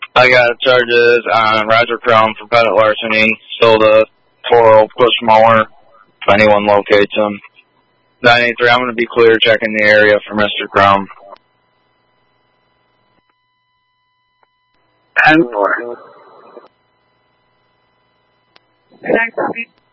I got charges on Roger Crum for pedal larceny. Stole the Toro push mower. If anyone locates him. 983, I'm going to be clear checking the area for Mr. Crum. 10-4.